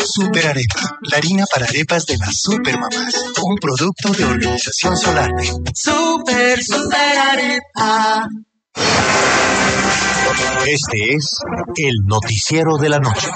Super Arepa, la harina para arepas de las supermamás. Un producto de Organización Solarte. Super Arepa. Este es el noticiero de la noche.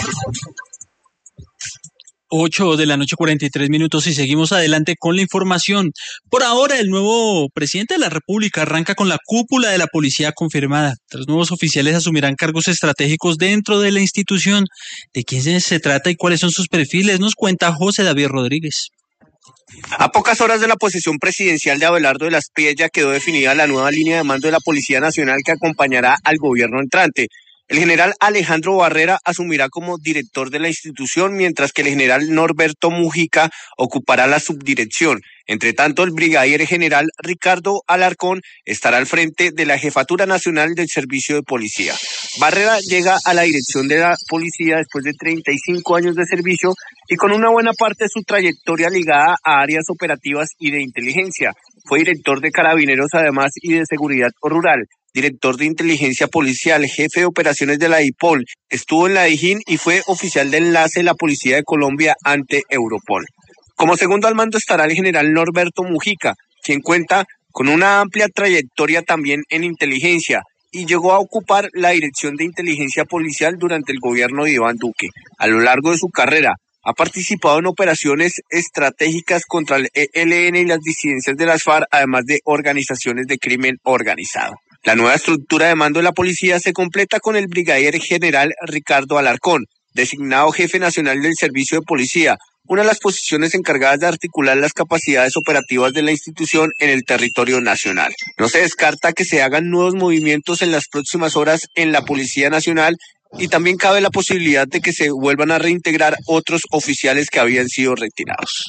8 de la noche, 43 minutos, y seguimos adelante con la información. Por ahora, el nuevo presidente de la República arranca con la cúpula de la policía confirmada. 3 nuevos oficiales asumirán cargos estratégicos dentro de la institución. ¿De quién se trata y cuáles son sus perfiles? Nos cuenta José David Rodríguez. A pocas horas de la posesión presidencial de Abelardo de la Espriella quedó definida la nueva línea de mando de la Policía Nacional que acompañará al gobierno entrante. El general Alejandro Barrera asumirá como director de la institución, mientras que el general Norberto Mujica ocupará la subdirección. Entre tanto, el brigadier general Ricardo Alarcón estará al frente de la Jefatura Nacional del Servicio de Policía. Barrera llega a la dirección de la policía después de 35 años de servicio y con una buena parte de su trayectoria ligada a áreas operativas y de inteligencia. Fue director de Carabineros además y de Seguridad Rural, director de Inteligencia Policial, jefe de operaciones de la DIPOL, estuvo en la DIJÍN y fue oficial de enlace de la Policía de Colombia ante Europol. Como segundo al mando estará el general Norberto Mujica, quien cuenta con una amplia trayectoria también en inteligencia y llegó a ocupar la dirección de inteligencia policial durante el gobierno de Iván Duque. A lo largo de su carrera ha participado en operaciones estratégicas contra el ELN y las disidencias de las FARC, además de organizaciones de crimen organizado. La nueva estructura de mando de la policía se completa con el brigadier general Ricardo Alarcón, designado jefe nacional del servicio de policía, una de las posiciones encargadas de articular las capacidades operativas de la institución en el territorio nacional. No se descarta que se hagan nuevos movimientos en las próximas horas en la Policía Nacional y también cabe la posibilidad de que se vuelvan a reintegrar otros oficiales que habían sido retirados.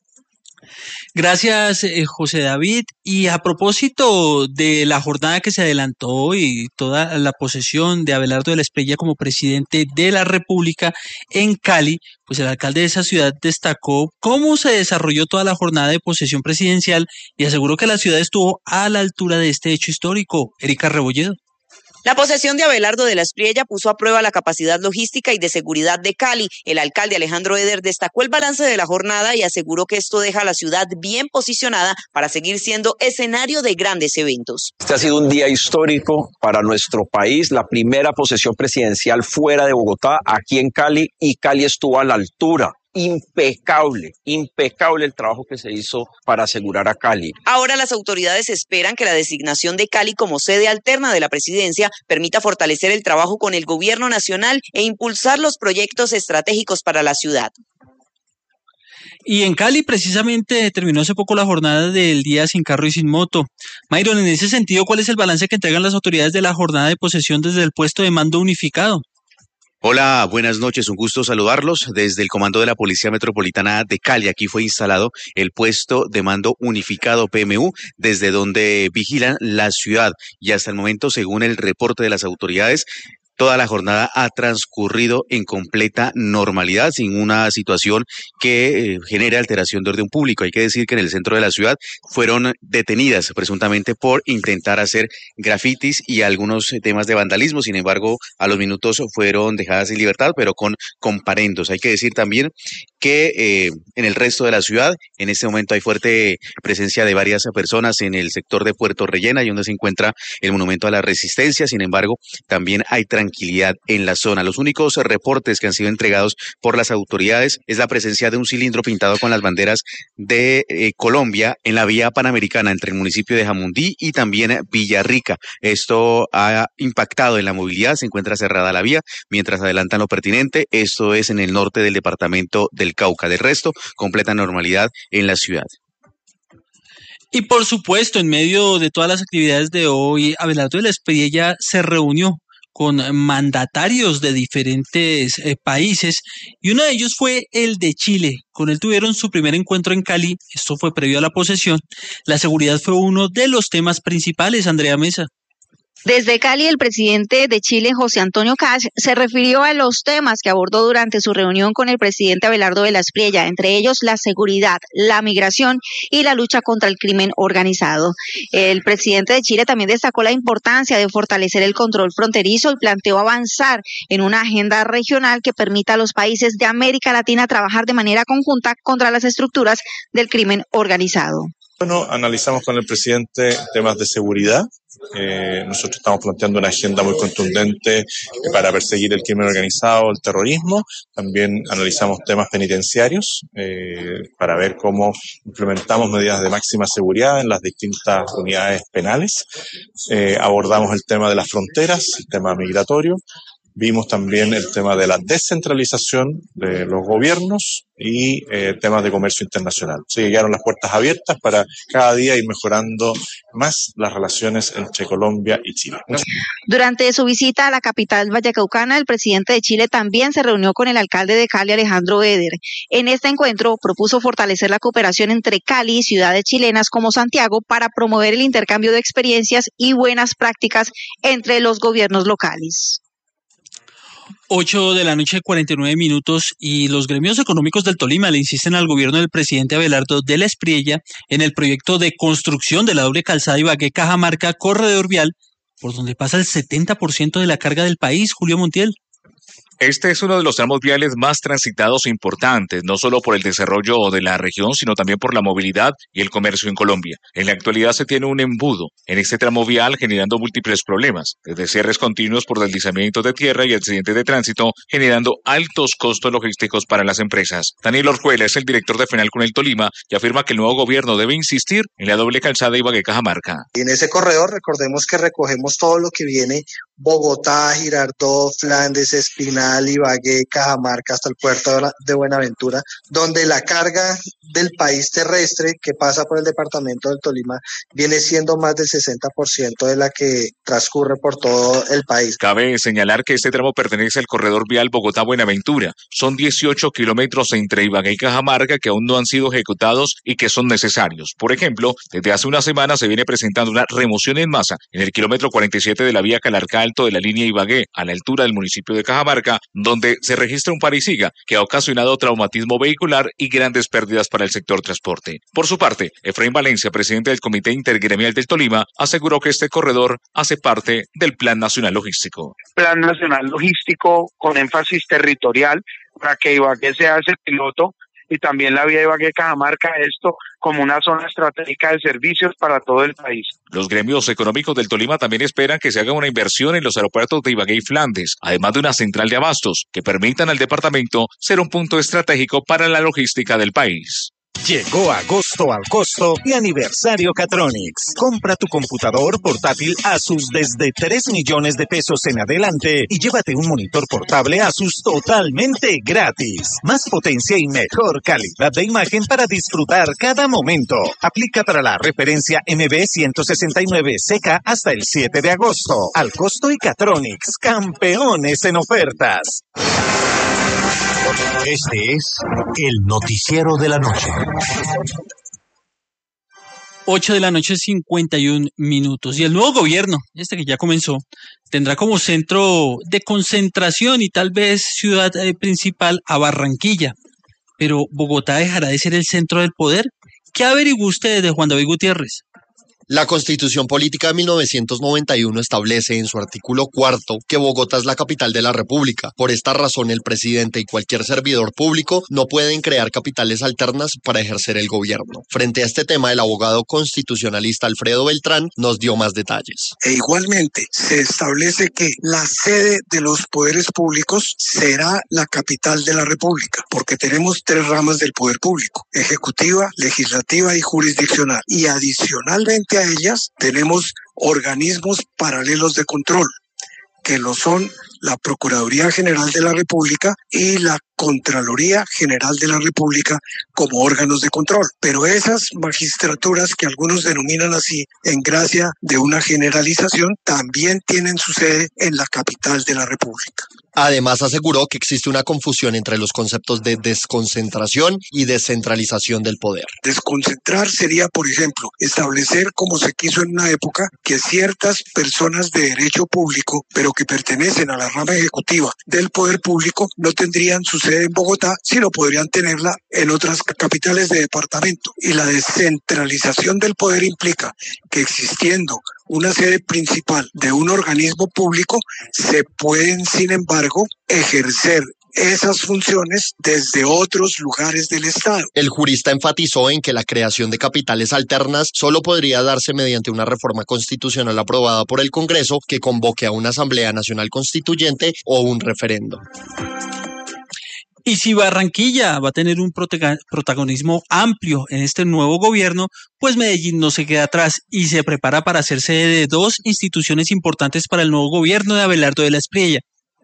Gracias, José David. Y a propósito de la jornada que se adelantó y toda la posesión de Abelardo de la Espriella como presidente de la República en Cali, pues el alcalde de esa ciudad destacó cómo se desarrolló toda la jornada de posesión presidencial y aseguró que la ciudad estuvo a la altura de este hecho histórico. Erika Rebolledo. La posesión de Abelardo de la Espriella puso a prueba la capacidad logística y de seguridad de Cali. El alcalde Alejandro Eder destacó el balance de la jornada y aseguró que esto deja a la ciudad bien posicionada para seguir siendo escenario de grandes eventos. Este ha sido un día histórico para nuestro país, la primera posesión presidencial fuera de Bogotá, aquí en Cali, y Cali estuvo a la altura. Impecable el trabajo que se hizo para asegurar a Cali. Ahora las autoridades esperan que la designación de Cali como sede alterna de la presidencia permita fortalecer el trabajo con el gobierno nacional e impulsar los proyectos estratégicos para la ciudad. Y en Cali precisamente terminó hace poco la jornada del Día Sin Carro y Sin Moto. Myron, en ese sentido, ¿cuál es el balance que entregan las autoridades de la jornada de posesión desde el puesto de mando unificado? Hola, buenas noches, un gusto saludarlos desde el Comando de la Policía Metropolitana de Cali. Aquí fue instalado el puesto de mando unificado PMU, desde donde vigilan la ciudad y hasta el momento, según el reporte de las autoridades, toda la jornada ha transcurrido en completa normalidad, sin una situación que genere alteración de orden público. Hay que decir que en el centro de la ciudad fueron detenidas presuntamente por intentar hacer grafitis y algunos temas de vandalismo. Sin embargo, a los minutos fueron dejadas en libertad, pero con comparendos. Hay que decir también que en el resto de la ciudad, en este momento hay fuerte presencia de varias personas en el sector de Puerto Rellena, y donde se encuentra el Monumento a la Resistencia. Sin embargo, también hay tranquilidad en la zona. Los únicos reportes que han sido entregados por las autoridades es la presencia de un cilindro pintado con las banderas de Colombia en la vía panamericana entre el municipio de Jamundí y también Villarrica. Esto ha impactado en la movilidad, se encuentra cerrada la vía mientras adelantan lo pertinente. Esto es en el norte del departamento del Cauca. De resto, completa normalidad en la ciudad. Y por supuesto, en medio de todas las actividades de hoy, Abelardo de la Espriella se reunió con mandatarios de diferentes países, y uno de ellos fue el de Chile. Con él tuvieron su primer encuentro en Cali. Esto fue previo a la posesión. La seguridad fue uno de los temas principales, Andrea Mesa. Desde Cali, el presidente de Chile, José Antonio Kast, se refirió a los temas que abordó durante su reunión con el presidente Abelardo de la Espriella, entre ellos la seguridad, la migración y la lucha contra el crimen organizado. El presidente de Chile también destacó la importancia de fortalecer el control fronterizo y planteó avanzar en una agenda regional que permita a los países de América Latina trabajar de manera conjunta contra las estructuras del crimen organizado. Bueno, analizamos con el presidente temas de seguridad. Nosotros estamos planteando una agenda muy contundente para perseguir el crimen organizado, el terrorismo. También analizamos temas penitenciarios para ver cómo implementamos medidas de máxima seguridad en las distintas unidades penales. Abordamos el tema de las fronteras, el tema migratorio. Vimos también el tema de la descentralización de los gobiernos y temas de comercio internacional. Se quedaron las puertas abiertas para cada día ir mejorando más las relaciones entre Colombia y Chile. Durante su visita a la capital vallecaucana, el presidente de Chile también se reunió con el alcalde de Cali, Alejandro Eder. En este encuentro propuso fortalecer la cooperación entre Cali y ciudades chilenas como Santiago para promover el intercambio de experiencias y buenas prácticas entre los gobiernos locales. 8:49 y los gremios económicos del Tolima le insisten al gobierno del presidente Abelardo de la Espriella en el proyecto de construcción de la doble calzada Ibagué-Cajamarca corredor vial, por donde pasa el 70% de la carga del país. Julio Montiel. Este es uno de los tramos viales más transitados e importantes, no solo por el desarrollo de la región, sino también por la movilidad y el comercio en Colombia. En la actualidad se tiene un embudo en este tramo vial generando múltiples problemas, desde cierres continuos por deslizamientos de tierra y accidentes de tránsito, generando altos costos logísticos para las empresas. Daniel Orjuela es el director de FENALCO en el Tolima y afirma que el nuevo gobierno debe insistir en la doble calzada Ibagué-Cajamarca. En ese corredor, recordemos que recogemos todo lo que viene Bogotá, Girardot, Flandes, Espinal, Ibagué, Cajamarca, hasta el puerto de Buenaventura, donde la carga del país terrestre que pasa por el departamento del Tolima viene siendo más del 60% de la que transcurre por todo el país. Cabe señalar que este tramo pertenece al corredor vial Bogotá-Buenaventura. Son 18 kilómetros entre Ibagué y Cajamarca que aún no han sido ejecutados y que son necesarios. Por ejemplo, desde hace una semana se viene presentando una remoción en masa en el kilómetro 47 de la vía Calarcá Alto de la línea Ibagué, a la altura del municipio de Cajamarca, donde se registra un pare-y-siga que ha ocasionado traumatismo vehicular y grandes pérdidas para el sector transporte. Por su parte, Efraín Valencia, presidente del Comité Intergremial del Tolima, aseguró que este corredor hace parte del Plan Nacional Logístico. Plan Nacional Logístico con énfasis territorial para que Ibagué sea ese piloto y también la vía Ibagué-Cajamarca, esto como una zona estratégica de servicios para todo el país. Los gremios económicos del Tolima también esperan que se haga una inversión en los aeropuertos de Ibagué y Flandes, además de una central de abastos que permitan al departamento ser un punto estratégico para la logística del país. Llegó agosto al costo y aniversario Catronics. Compra tu computador portátil Asus desde 3 millones de pesos en adelante y llévate un monitor portable Asus totalmente gratis. Más potencia y mejor calidad de imagen para disfrutar cada momento. Aplica para la referencia MB169 hasta el 7 de agosto. Al costo y Catronics, campeones en ofertas. Este es el noticiero de la noche. 8:51 y el nuevo gobierno, este que ya comenzó, tendrá como centro de concentración y tal vez ciudad principal a Barranquilla. Pero ¿Bogotá dejará de ser el centro del poder? ¿Qué averiguó usted de Juan David Gutiérrez? La Constitución Política de 1991 establece en su artículo 4 que Bogotá es la capital de la República. Por esta razón, el presidente y cualquier servidor público no pueden crear capitales alternas para ejercer el gobierno. Frente a este tema, el abogado constitucionalista Alfredo Beltrán nos dio más detalles. Igualmente, se establece que la sede de los poderes públicos será la capital de la República, porque tenemos 3 ramas del poder público: ejecutiva, legislativa y jurisdiccional. Y adicionalmente a ellas tenemos organismos paralelos de control, que lo son la Procuraduría General de la República y la Contraloría General de la República como órganos de control. Pero esas magistraturas que algunos denominan así, en gracia de una generalización, también tienen su sede en la capital de la República. Además, aseguró que existe una confusión entre los conceptos de desconcentración y descentralización del poder. Desconcentrar sería, por ejemplo, establecer, como se quiso en una época, que ciertas personas de derecho público, pero que pertenecen a la rama ejecutiva del poder público, no tendrían su sede en Bogotá, sino podrían tenerla en otras capitales de departamento. Y la descentralización del poder implica que existiendo una sede principal de un organismo público, se pueden, sin embargo, ejercer esas funciones desde otros lugares del Estado. El jurista enfatizó en que la creación de capitales alternas solo podría darse mediante una reforma constitucional aprobada por el Congreso que convoque a una Asamblea Nacional Constituyente o un referendo. Y si Barranquilla va a tener un protagonismo amplio en este nuevo gobierno, pues Medellín no se queda atrás y se prepara para ser sede de dos instituciones importantes para el nuevo gobierno de Abelardo de la Espriella.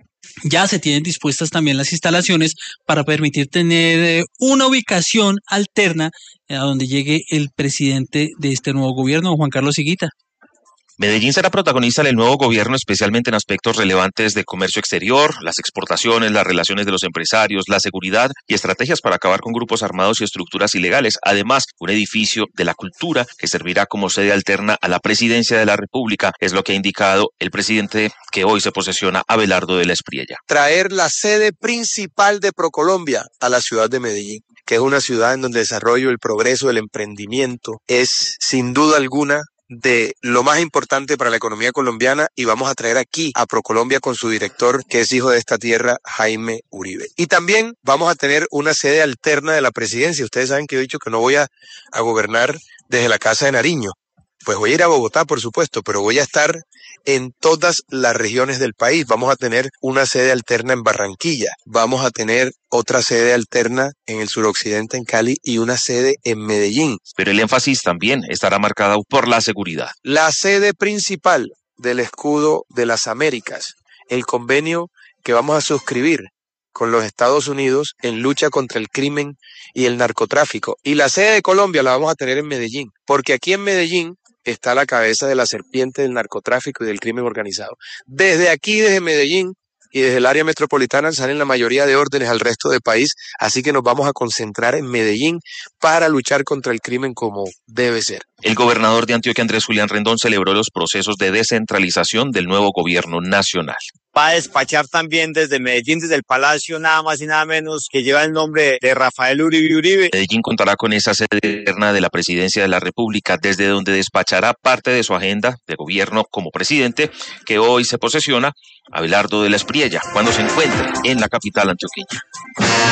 Ya se tienen dispuestas también las instalaciones para permitir tener una ubicación alterna a donde llegue el presidente de este nuevo gobierno, Juan Carlos Higuita. Medellín será protagonista del nuevo gobierno, especialmente en aspectos relevantes de comercio exterior, las exportaciones, las relaciones de los empresarios, la seguridad y estrategias para acabar con grupos armados y estructuras ilegales. Además, un edificio de la cultura que servirá como sede alterna a la presidencia de la República, es lo que ha indicado el presidente que hoy se posesiona, Abelardo de la Espriella. Traer la sede principal de ProColombia a la ciudad de Medellín, que es una ciudad en donde el desarrollo, el progreso, el emprendimiento es sin duda alguna de lo más importante para la economía colombiana, y vamos a traer aquí a ProColombia con su director, que es hijo de esta tierra, Jaime Uribe. Y también vamos a tener una sede alterna de la presidencia. Ustedes saben que yo he dicho que no voy a gobernar desde la Casa de Nariño. Pues voy a ir a Bogotá, por supuesto, pero voy a estar en todas las regiones del país. Vamos a tener una sede alterna en Barranquilla, vamos a tener otra sede alterna en el suroccidente, en Cali, y una sede en Medellín. Pero el énfasis también estará marcado por la seguridad. La sede principal del Escudo de las Américas, el convenio que vamos a suscribir con los Estados Unidos en lucha contra el crimen y el narcotráfico. Y la sede de Colombia la vamos a tener en Medellín, porque aquí en Medellín está la cabeza de la serpiente del narcotráfico y del crimen organizado. Desde aquí, desde Medellín y desde el área metropolitana, salen la mayoría de órdenes al resto del país, así que nos vamos a concentrar en Medellín para luchar contra el crimen como debe ser. El gobernador de Antioquia, Andrés Julián Rendón, celebró los procesos de descentralización del nuevo gobierno nacional. Va a despachar también desde Medellín, desde el Palacio, nada más y nada menos, que lleva el nombre de Rafael Uribe Uribe. Medellín contará con esa sede eterna de la Presidencia de la República, desde donde despachará parte de su agenda de gobierno como presidente, que hoy se posesiona Abelardo de la Espriella, cuando se encuentre en la capital antioqueña.